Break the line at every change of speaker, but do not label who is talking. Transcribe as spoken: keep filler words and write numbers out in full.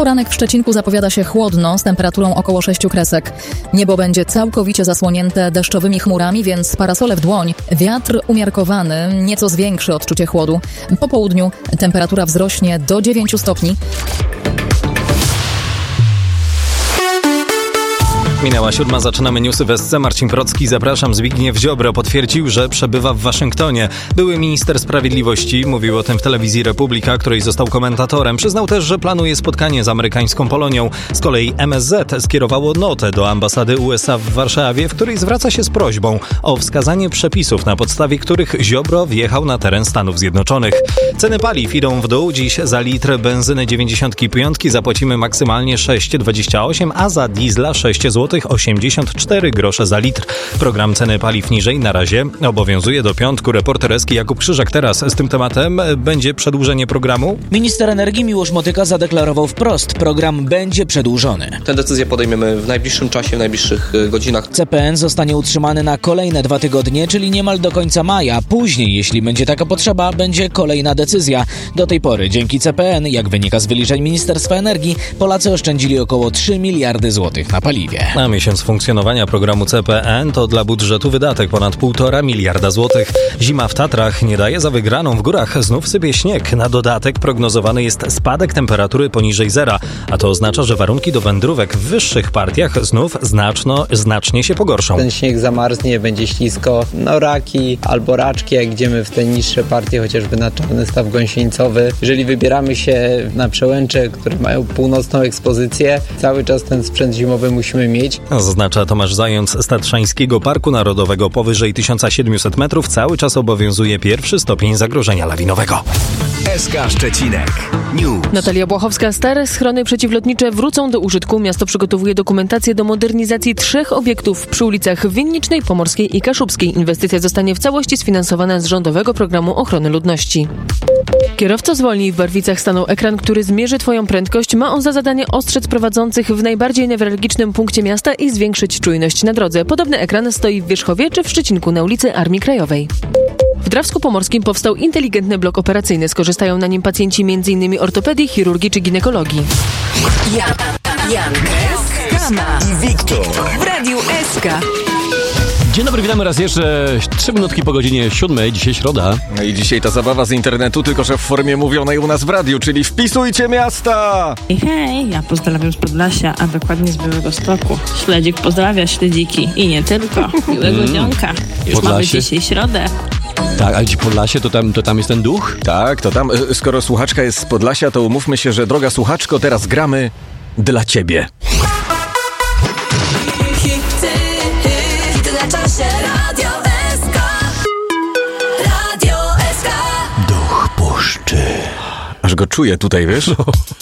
poranek w Szczecinku zapowiada się chłodno z temperaturą około sześciu kresek. Niebo będzie całkowicie zasłonięte deszczowymi chmurami, więc parasole w dłoń. Wiatr umiarkowany, nieco zwiększy odczucie chłodu. Po południu temperatura wzrośnie do dziewięciu stopni.
Minęła siódma, zaczynamy newsy w S C. Marcin Procki, zapraszam. Zbigniew Ziobro potwierdził, że przebywa w Waszyngtonie. Były minister sprawiedliwości mówił o tym w telewizji Republika, której został komentatorem. Przyznał też, że planuje spotkanie z amerykańską Polonią. Z kolei M S Z skierowało notę do ambasady U S A w Warszawie, w której zwraca się z prośbą o wskazanie przepisów, na podstawie których Ziobro wjechał na teren Stanów Zjednoczonych. Ceny paliw idą w dół. Dziś za litr benzyny dziewięćdziesiąt pięć zapłacimy maksymalnie sześć dwadzieścia osiem, a za diesla sześć złotych osiemdziesiąt cztery grosze za litr. Program ceny paliw niżej na razie obowiązuje do piątku. Reporter Eski Jakub Krzyżak teraz z tym tematem. Będzie przedłużenie programu?
Minister energii Miłosz Motyka zadeklarował wprost, program będzie przedłużony.
Tę decyzję podejmiemy w najbliższym czasie, w najbliższych godzinach.
C P N zostanie utrzymany na kolejne dwa tygodnie, czyli niemal do końca maja. Później, jeśli będzie taka potrzeba, będzie kolejna decyzja. Do tej pory dzięki C P N, jak wynika z wyliczeń Ministerstwa Energii, Polacy oszczędzili około trzy miliardy złotych na paliwie.
Na miesiąc funkcjonowania programu C P N to dla budżetu wydatek ponad półtora miliarda złotych. Zima w Tatrach nie daje za wygraną. W górach znów sypie śnieg. Na dodatek prognozowany jest spadek temperatury poniżej zera, a to oznacza, że warunki do wędrówek w wyższych partiach znów znaczno, znacznie się pogorszą.
Ten śnieg zamarznie, będzie ślisko. No raki albo raczki, jak idziemy w te niższe partie, chociażby na Czarny Staw Gąsieńcowy. Jeżeli wybieramy się na przełęcze, które mają północną ekspozycję, cały czas ten sprzęt zimowy musimy mieć.
Zaznacza Tomasz Zając z Tatrzańskiego Parku Narodowego. Powyżej tysiąc siedemset metrów cały czas obowiązuje pierwszy stopień zagrożenia lawinowego.
S K Szczecinek News.
Natalia Błachowska. Stare schrony przeciwlotnicze wrócą do użytku. Miasto przygotowuje dokumentację do modernizacji trzech obiektów przy ulicach Winnicznej, Pomorskiej i Kaszubskiej. Inwestycja zostanie w całości sfinansowana z Rządowego Programu Ochrony Ludności. Kierowco zwolnij. W Barwicach stanął ekran, który zmierzy Twoją prędkość. Ma on za zadanie ostrzec prowadzących w najbardziej newralgicznym punkcie miasta i zwiększyć czujność na drodze. Podobny ekran stoi w Wierzchowie czy w Szczecinku na ulicy Armii Krajowej. W Drawsku Pomorskim powstał inteligentny blok operacyjny. Skorzystają na nim pacjenci m in ortopedii, chirurgii czy ginekologii.
Jan, Jan, Kama
i Wiktor
w Radiu S K.
Dzień dobry, witamy raz jeszcze. Trzy minutki po godzinie siódmej, dzisiaj środa.
No i dzisiaj ta zabawa z internetu, tylko że w formie mówionej u nas w radiu, czyli wpisujcie miasta!
Hej, hej, ja pozdrawiam z Podlasia, a dokładnie z Białegostoku. Śledzik pozdrawia śledziki i nie tylko. Miłego mm. dzionka. Już Podlasie. Mamy dzisiaj środę.
Tak, ale ci Podlasie, to tam, to tam jest ten duch?
Tak, to tam, skoro słuchaczka jest z Podlasia, to umówmy się, że droga słuchaczko, teraz gramy dla ciebie.
Radio S K. Radio S K.
Duch puszczy. Aż go czuję tutaj, wiesz?